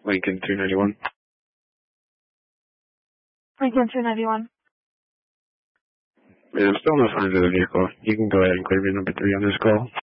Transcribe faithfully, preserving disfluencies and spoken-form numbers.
Lincoln two ninety-one. Lincoln two ninety-one. Yeah, I'm still no signs of the vehicle. You can go ahead and clear me number three on this call.